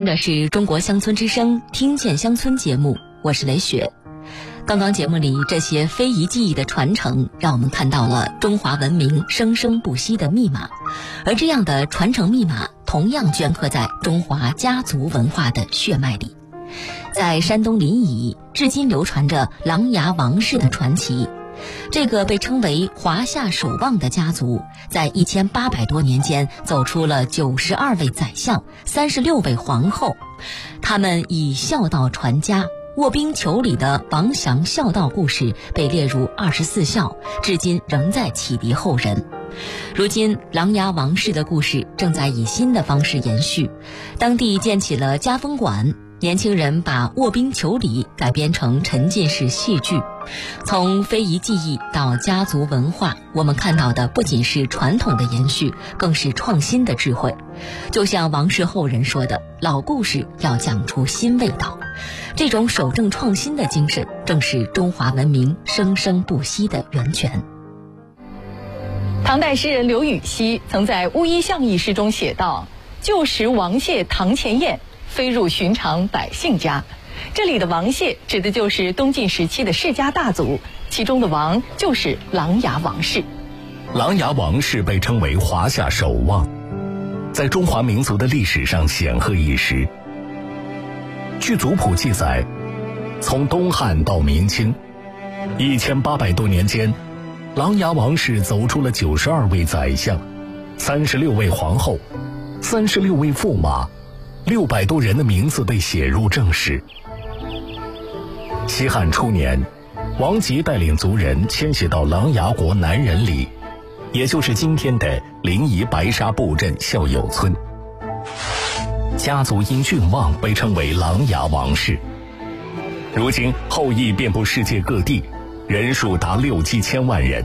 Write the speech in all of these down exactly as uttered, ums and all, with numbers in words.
的是中国乡村之声听见乡村节目，我是雷雪。刚刚节目里这些非遗技艺的传承，让我们看到了中华文明生生不息的密码，而这样的传承密码同样镌刻在中华家族文化的血脉里。在山东临沂，至今流传着琅琊王氏的传奇。这个被称为华夏守望的家族，在一千八百多年间走出了九十二位宰相、三十六位皇后。他们以孝道传家，卧冰求鲤的王祥孝道故事被列入二十四孝，至今仍在启迪后人。如今琅琊王氏的故事正在以新的方式延续，当地建起了家风馆，年轻人把卧冰求鲤改编成沉浸式戏剧。从非遗技艺到家族文化，我们看到的不仅是传统的延续，更是创新的智慧。就像王氏后人说的，老故事要讲出新味道。这种守正创新的精神，正是中华文明生生不息的源泉。 唐代诗人刘禹锡曾在《乌衣巷》一诗中写道：旧时王谢堂前燕，飞入寻常百姓家。这里的王谢指的就是东晋时期的世家大族，其中的王就是琅琊王氏。 琅琊王氏被称为华夏守望，在中华民族的历史上显赫一时。据族谱记载，从东汉到明清一千八百多年间，琅琊王氏走出了九十二位宰相、三十六位皇后、三十六位驸马，六百多人的名字被写入正史。西汉初年，王吉带领族人迁徙到琅琊国南仁里，也就是今天的临沂白沙布镇孝友村。家族因俊旺被称为琅琊王氏，如今后裔遍布世界各地，人数达六七千万人。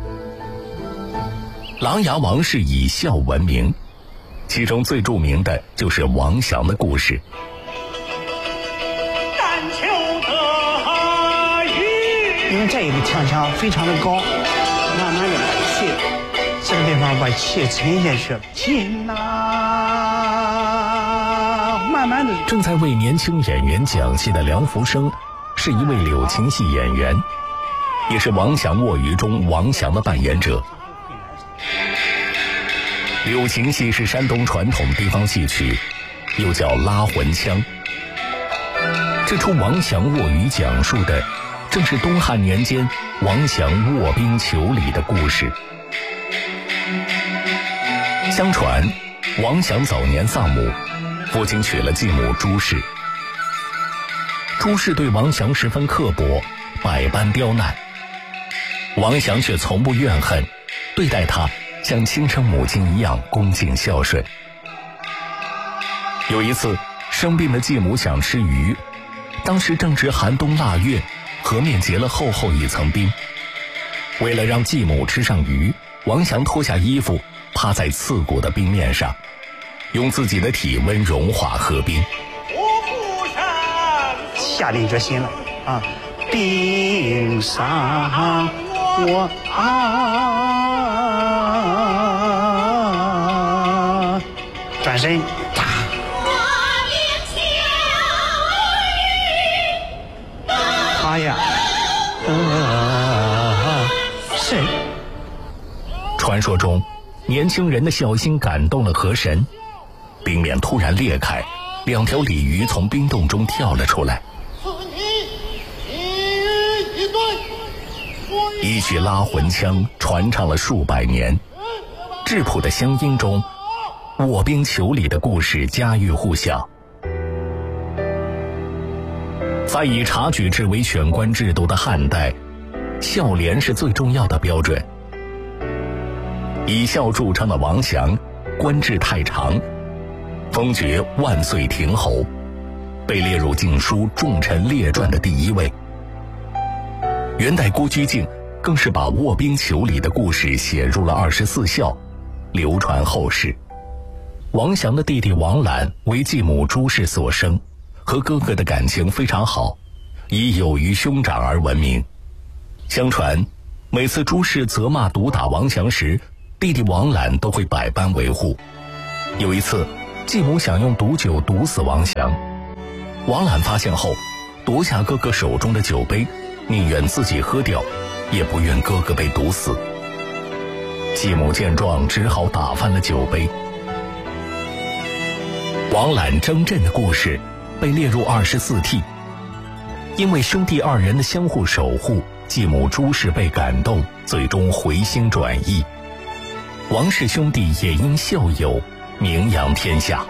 琅琊王氏以孝闻名，其中最著名的就是王祥的故事。 因为这一个腔腔非常的高，慢慢的把气，这个地方把气沉下去，进呐，慢慢的。 正在为年轻演员讲戏的梁福生，是一位柳琴戏演员，也是王祥卧鱼中王祥的扮演者。柳琴戏是山东传统地方戏曲，又叫拉魂腔。这出王祥卧鱼讲述的正是东汉年间王祥卧冰求鲤的故事。相传王祥早年丧母，父亲娶了继母朱氏。朱氏对王祥十分刻薄，百般刁难，王祥却从不怨恨，对待他像亲生母亲一样恭敬孝顺。有一次生病的继母想吃鱼，当时正值寒冬腊月，河面结了厚厚一层冰。为了让继母吃上鱼，王祥脱下衣服趴在刺骨的冰面上，用自己的体温融化河冰。 下定决心了啊！冰上我啊，转身啪，他呀，呃，是。 传说中，年轻人的孝心感动了河神，冰面突然裂开，两条鲤鱼从冰洞中跳了出来。一曲拉魂腔传唱了数百年，质朴的乡音中，卧冰求鲤的故事家喻户晓。在以察举制为选官制度的汉代，孝廉是最重要的标准。以孝著称的王祥，官制太长，封爵万岁亭侯，被列入晋书重臣列传的第一位。元代郭居敬更是把卧冰求鲤的故事写入了二十四孝，流传后世。王祥的弟弟王览为继母朱氏所生，和哥哥的感情非常好，以友于兄长而闻名。相传每次朱氏责骂毒打王祥时，弟弟王览都会百般维护。有一次继母想用毒酒毒死王祥。王览发现后，夺下哥哥手中的酒杯，宁愿自己喝掉，也不愿哥哥被毒死。继母见状，只好打翻了酒杯。王览征阵的故事被列入二十四替，因为兄弟二人的相互守护，继母朱氏被感动，最终回心转意。王氏兄弟也因孝友名扬天下。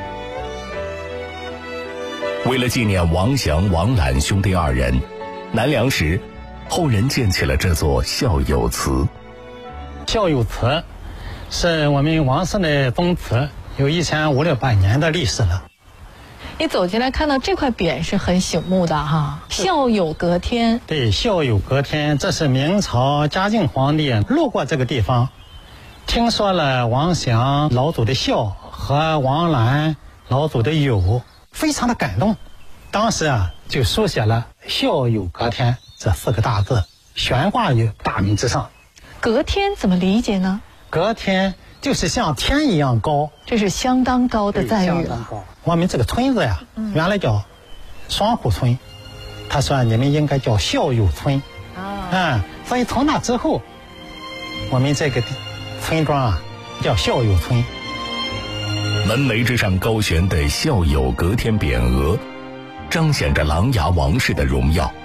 为了纪念王祥、王览兄弟二人，南梁时后人建起了这座孝友祠。 孝友祠是我们王氏的宗祠，有一千五六百年的历史了。 你走进来看到这块匾是很醒目的哈，孝友阁天。 对，孝友阁天，这是明朝嘉靖皇帝路过这个地方，听说了王祥老祖的孝和王览老祖的友，非常的感动，当时啊就书写了孝友阁天这四个大字，悬挂于大门之上。 阁天怎么理解呢？ 阁天就是像天一样高， 这是相当高的赞誉了。 我们这个村子呀，嗯、原来叫双湖村，他说你们应该叫孝友村。啊，嗯，所以从那之后，我们这个村庄啊叫孝友村。 门楣之上高悬的孝友阁天匾额，彰显着琅琊王氏的荣耀。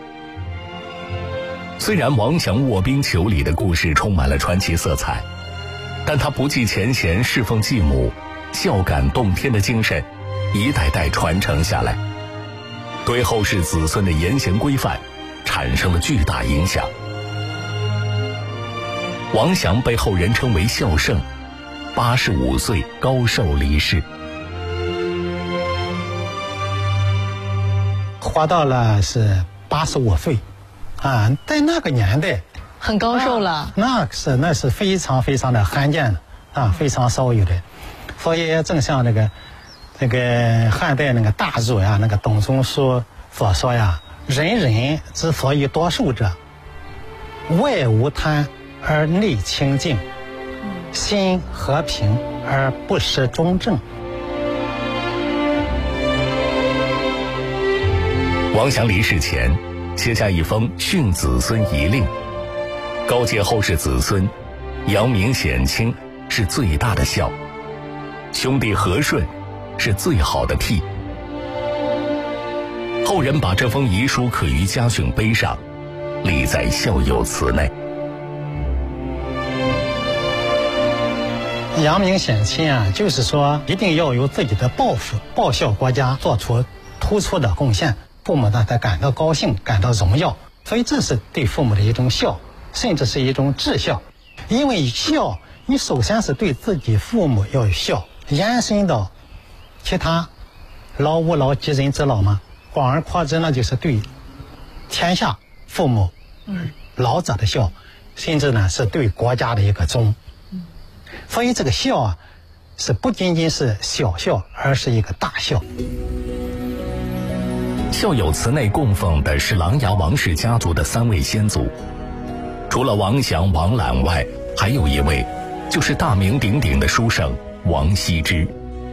虽然王祥卧冰求鲤的故事充满了传奇色彩，但他不计前嫌侍奉继母，孝感动天的精神一代代传承下来，对后世子孙的言行规范产生了巨大影响。王祥被后人称为孝圣，八十五岁高寿离世， 活到了是八十五岁啊，在那个年代很高寿了，啊、 那是那是非常非常的罕见的啊，非常少有的。所以正像那个那个汉代那个大儒呀，那个董仲舒所说呀，人人之所以多寿者，外无贪而内清净，心和平而不失中正。 王祥离世前写下一封训子孙遗令，告诫后世子孙，扬名显亲是最大的孝，兄弟和顺是最好的悌。后人把这封遗书刻于家训碑上，立在孝友祠内。 扬名显亲啊，就是说一定要有自己的抱负，报效国家，做出突出的贡献，父母呢才感到高兴，感到荣耀。所以这是对父母的一种孝，甚至是一种至孝。因为孝，你首先是对自己父母要有孝，延伸到其他老吾老及人之老嘛，广而扩之呢，就是对天下父母老者的孝，甚至呢是对国家的一个忠。所以这个孝啊，是不仅仅是小孝，而是一个大孝。 孝友祠内供奉的是琅琊王氏家族的三位先祖，除了王祥、王览外，还有一位就是大名鼎鼎的书圣王羲之。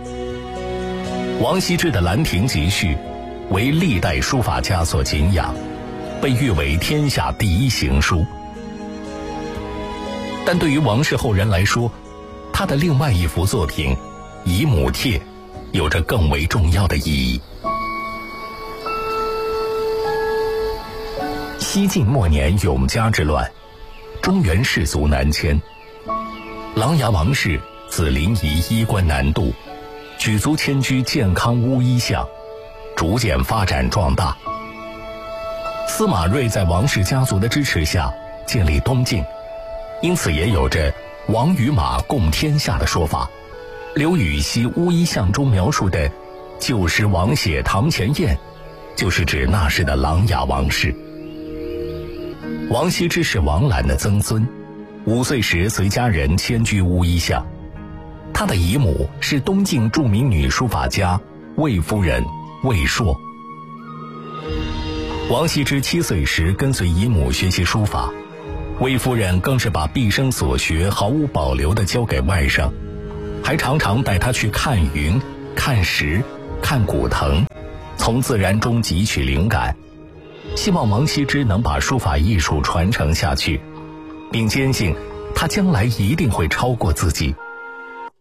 王羲之的《兰亭集序》为历代书法家所敬仰，被誉为天下第一行书。但对于王氏后人来说，他的另外一幅作品《姨母帖》有着更为重要的意义。西晋末年永嘉之乱，中原士族南迁，琅琊王氏自临沂衣冠南渡，举族迁居建康乌衣巷，逐渐发展壮大。司马睿在王氏家族的支持下建立东晋，因此也有着王与马共天下的说法。刘禹锡《乌衣巷》中描述的旧时王谢堂前燕，就是指那时的琅琊王氏。王羲之是王览的曾孙，五岁时随家人迁居乌衣巷。他的姨母是东晋著名女书法家魏夫人魏硕。王羲之七岁时跟随姨母学习书法，魏夫人更是把毕生所学毫无保留地交给外甥，还常常带他去看云、 看石、看古藤，从自然中汲取灵感，希望王羲之能把书法艺术传承下去，并坚信他将来一定会超过自己。